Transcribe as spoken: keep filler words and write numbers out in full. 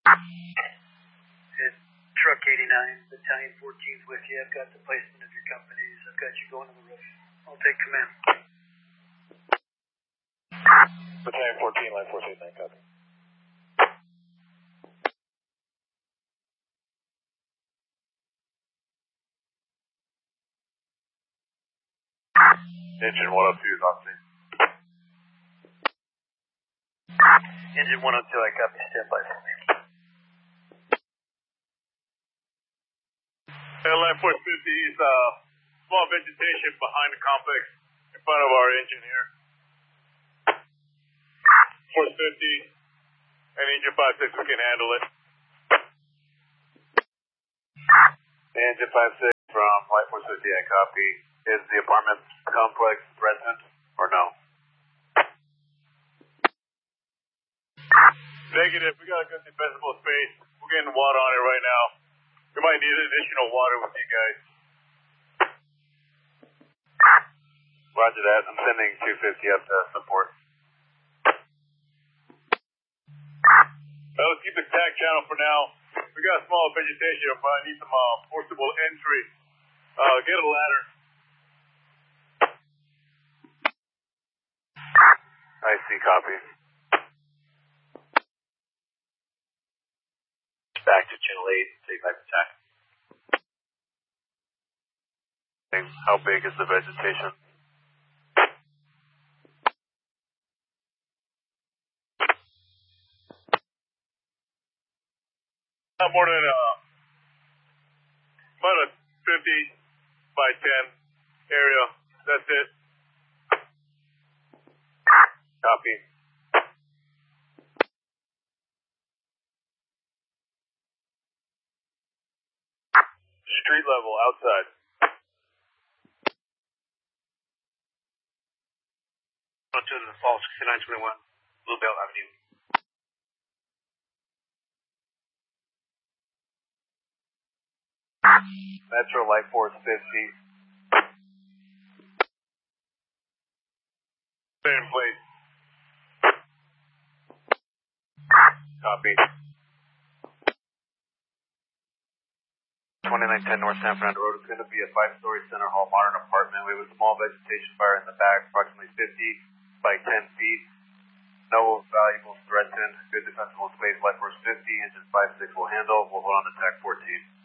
It's Truck eighty-nine, Battalion fourteen's with you. I've got the placement of your companies. I've got you going to the roof. I'll take command. Battalion fourteen, line four six nine, copy. Engine one oh two is on scene. Engine one oh two, I copy. Stand by for me. Line four fifty is uh, small vegetation behind the complex in front of our engine here. four fifty and engine five six, we can handle it. Engine five six from Light four fifty, I copy. Is the apartment complex threatened or no? Negative, we got a good defensible space. We're getting water on it right now. We might need additional water with you guys. Roger that. I'm sending two fifty up to support. Well, let's keep the tack channel for now. We got small vegetation, but I need some uh, forcible entry. Uh, get a ladder. I see, copy. Back to channel eight, take back attack. How big is the vegetation? Not more than uh, about a fifty by ten area. That's it. Copy. Street level, outside. To the Falls, sixty-nine twenty-one, Bluebell Avenue. Metro Light Force fifty. Stay in place. Copy. twenty-nine ten North San Fernando Road. It's going to be a five-story center hall modern apartment. We have a small vegetation fire in the back, approximately fifty by ten feet. No valuables threatened. Good defensible space. Light Force fifty, engine five six will handle. We'll hold on to tack fourteen.